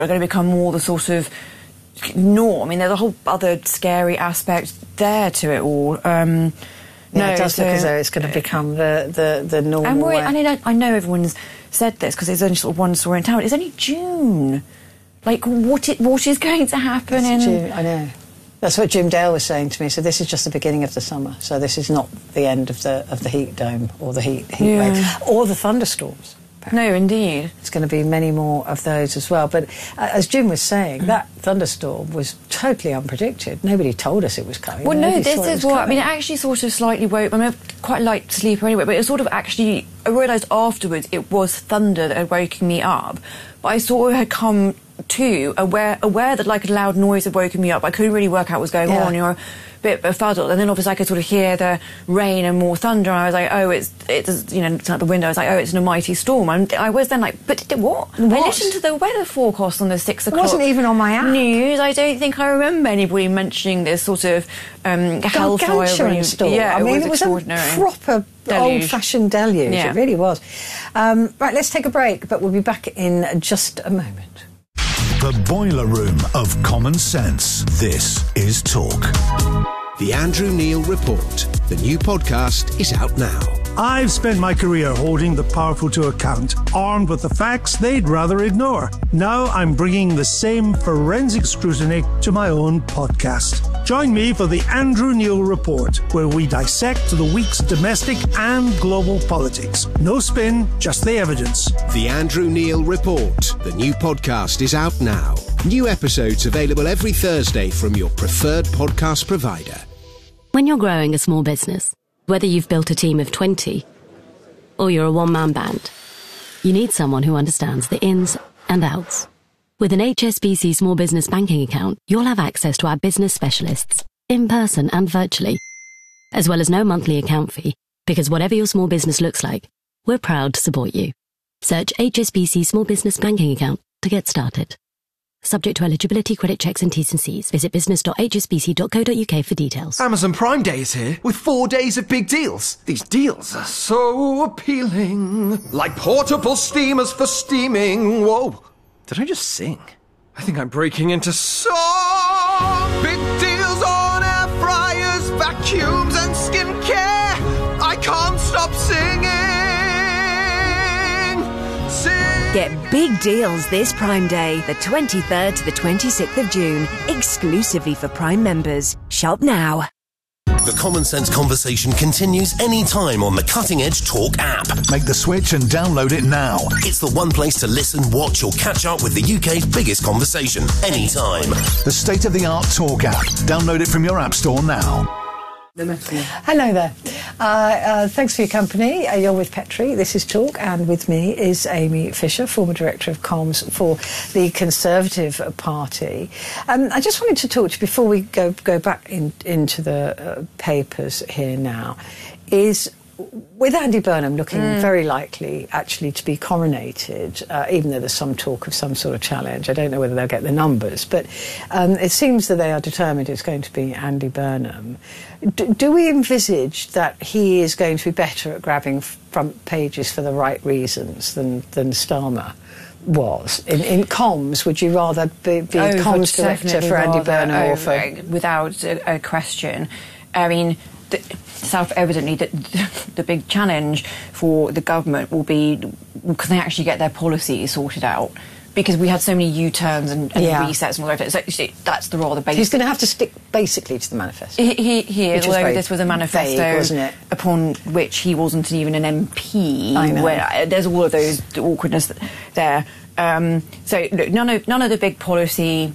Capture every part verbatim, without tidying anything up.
are going to become more the sort of norm. I mean, there's a whole other scary aspect there to it all. Um, yeah, no, it does so, look as though it's going to become the, the, the normal and way. I mean, I, I know everyone's said this because there's only sort of one story in town. It's only June. Like, what it, what is going to happen it's in... June, I know. That's what Jim Dale was saying to me. So this is just the beginning of the summer. So this is not the end of the of the heat dome or the heat, heat Yeah. wave or the thunderstorms. No, indeed. It's going to be many more of those as well. But uh, as Jim was saying, that thunderstorm was totally unpredicted. Nobody told us it was coming. Well, no, Nobody this thought it is was what... I coming. mean, it actually sort of slightly woke... I mean, I'm quite a light sleeper anyway, but it sort of actually... I realised afterwards it was thunder that had woken me up. But I sort of had come to, aware aware that, like, a loud noise had woken me up. I couldn't really work out what was going Yeah. on. You know, a bit befuddled. And then, obviously, I could sort of hear the rain and more thunder. And I was like, oh, it's... it's you know, out the window, I was like, oh, it's an mighty storm. And I was then like, but did, what? What? I listened to the weather forecast on the six o'clock wasn't even on my app. news. I don't think I remember anybody mentioning this sort of um, hellfire. Gargantuan storm. Yeah, I mean, it it was was extraordinary. a proper Deluge. old-fashioned deluge. Yeah. It really was. Um, right, let's take a break, but we'll be back in just a moment. The boiler room of common sense. This is Talk. The Andrew Neil Report. The new podcast is out now. I've spent my career holding the powerful to account, armed with the facts they'd rather ignore. Now I'm bringing the same forensic scrutiny to my own podcast. Join me for the Andrew Neil Report, where we dissect the week's domestic and global politics. No spin, just the evidence. The Andrew Neil Report. The new podcast is out now. New episodes available every Thursday from your preferred podcast provider. When you're growing a small business, whether you've built a team of twenty or you're a one-man band, you need someone who understands the ins and outs. With an H S B C small business banking account, you'll have access to our business specialists, in person and virtually, as well as no monthly account fee, because whatever your small business looks like, we're proud to support you. Search H S B C Small Business Banking Account to get started. Subject to eligibility, credit checks and T's and C's. Visit business dot h s b c dot co dot u k for details. Amazon Prime Day is here with four days of big deals. These deals are so appealing. Like portable steamers for steaming. Whoa. Did I just sing? I think I'm breaking into song. Big deals on air fryers, vacuums and skincare. I can't stop singing. Sing. Get big deals this Prime Day, the twenty-third to the twenty-sixth of June, exclusively for Prime members. Shop now. The Common Sense conversation continues anytime on the Cutting Edge Talk app. Make the switch and download it now. It's the one place to listen, watch or catch up with the U K's biggest conversation anytime. The state-of-the-art Talk app. Download it from your app store now. Hello there. Uh, uh, thanks for your company. Uh, you're with Petri. This is Talk, and with me is Amy Fisher, former Director of Comms for the Conservative Party. Um, I just wanted to talk to you before we go go back in, into the uh, papers here now, is with Andy Burnham looking mm. very likely actually to be coronated, uh, even though there's some talk of some sort of challenge. I don't know whether they'll get the numbers, but um, it seems that they are determined it's going to be Andy Burnham. D- do we envisage that he is going to be better at grabbing front pages for the right reasons than, than Starmer was? In, in comms, would you rather be, be oh, comms director for Andy rather, Burnham oh, or for... Without a, a question. I mean... The, self-evidently, the, the big challenge for the government will be because they actually get their policies sorted out. Because we had so many U-turns and, and yeah. resets and all that. So that's the rather basic. He's going to have to stick basically to the manifesto. He, he, he is, although this was a manifesto vague, wasn't it? Upon which he wasn't even an M P. I know. Where, there's all of those awkwardness there. Um, so look, none of none of the big policy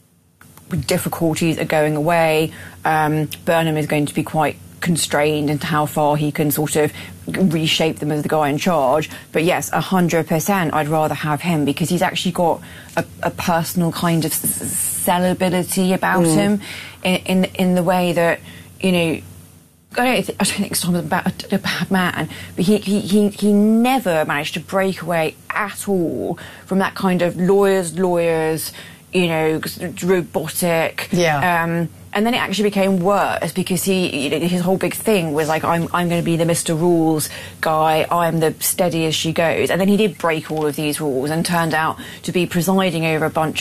difficulties are going away. Um, Burnham is going to be quite constrained into how far he can sort of reshape them as the guy in charge. But yes, one hundred percent I'd rather have him because he's actually got a, a personal kind of sellability about mm. him in, in in the way that, you know, I don't, th- I don't think Storm's a bad, a bad man, but he, he, he, he never managed to break away at all from that kind of lawyers, lawyers, you know, robotic. Yeah. Um, and then it actually became worse because he, you know, his whole big thing was like, I'm, I'm going to be the Mister Rules guy. I'm the steady as she goes. And then he did break all of these rules and turned out to be presiding over a bunch